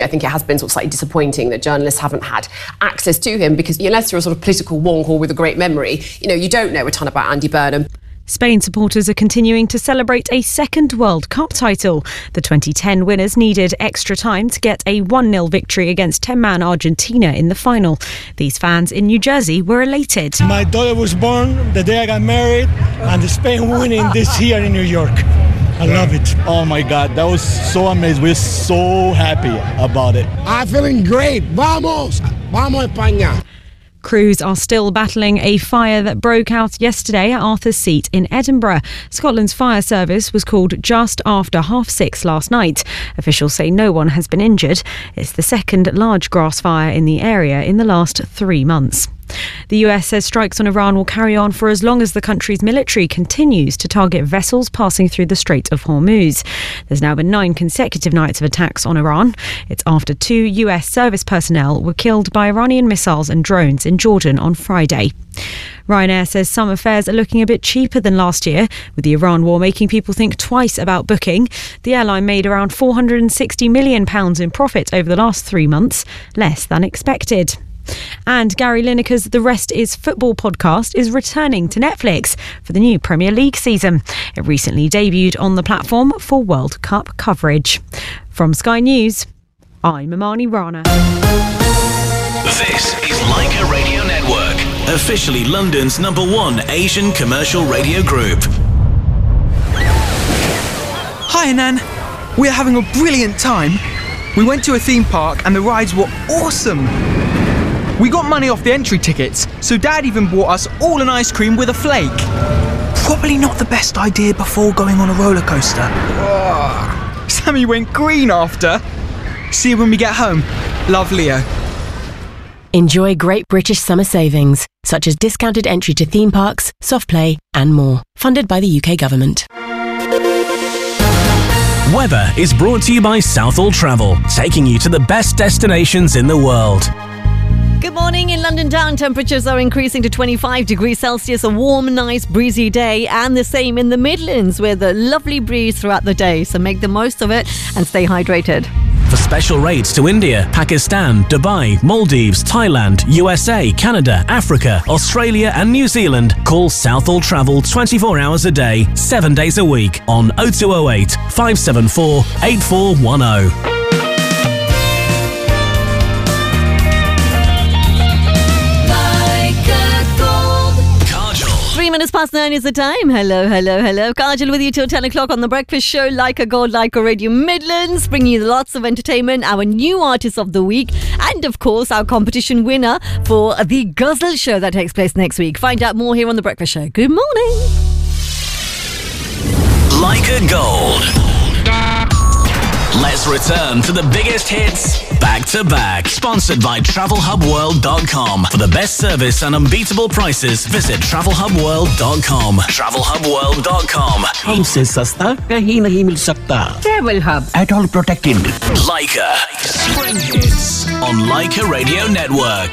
think it has been sort of slightly disappointing that journalists haven't had access to him, because unless you're a sort of political wonk or with a great memory, you don't know a ton about Andy Burnham. Spain supporters are continuing to celebrate a second World Cup title. The 2010 winners needed extra time to get a 1-0 victory against 10-man Argentina in the final. These fans in New Jersey were elated. My daughter was born the day I got married, and Spain winning this year in New York. I love it. Oh my God, that was so amazing. We're so happy about it. I'm feeling great. Vamos! Vamos España! Crews are still battling a fire that broke out yesterday at Arthur's Seat in Edinburgh. Scotland's fire service was called just after 6:30 last night. Officials say no one has been injured. It's the second large grass fire in the area in the last 3 months. The US says strikes on Iran will carry on for as long as the country's military continues to target vessels passing through the Strait of Hormuz. There's now been 9 consecutive nights of attacks on Iran. It's after 2 US service personnel were killed by Iranian missiles and drones in Jordan on Friday. Ryanair says summer fares are looking a bit cheaper than last year, with the Iran war making people think twice about booking. The airline made around £460 million in profit over the last 3 months, less than expected. And Gary Lineker's The Rest is Football podcast is returning to Netflix for the new Premier League season. It recently debuted on the platform for World Cup coverage. From Sky News, I'm Imani Rana. This is Leica Radio Network, officially London's #1 Asian commercial radio group. Hi, Nan. We're having a brilliant time. We went to a theme park and the rides were awesome. We got money off the entry tickets, so Dad even bought us all an ice cream with a flake. Probably not the best idea before going on a roller coaster. Sammy went green after. See you when we get home. Love, Leo. Enjoy great British summer savings, such as discounted entry to theme parks, soft play and more. Funded by the UK Government. Weather is brought to you by Southall Travel, taking you to the best destinations in the world. Good morning. In London town, temperatures are increasing to 25 degrees Celsius, a warm, nice, breezy day, and the same in the Midlands with a lovely breeze throughout the day. So make the most of it and stay hydrated. For special rates to India, Pakistan, Dubai, Maldives, Thailand, USA, Canada, Africa, Australia and New Zealand, call Southall Travel 24 hours a day, 7 days a week on 0208 574 8410. 3 minutes past 9 is the time. Hello. Kajal with you till 10 o'clock on The Breakfast Show. Leica Gold, Leica Radio Midlands, bringing you lots of entertainment, our new artist of the week, and of course our competition winner for the Ghazal show that takes place next week. Find out more here on The Breakfast Show. Good morning. Leica Gold. Let's return to the biggest hits back to back. Sponsored by TravelHubWorld.com. For the best service and unbeatable prices, visit TravelHubWorld.com. TravelHubWorld.com. हमसे सस्ता कहीं नहीं मिल सकता. Travel Hub. At all protected. Leica. Spring hits on Leica Radio Network.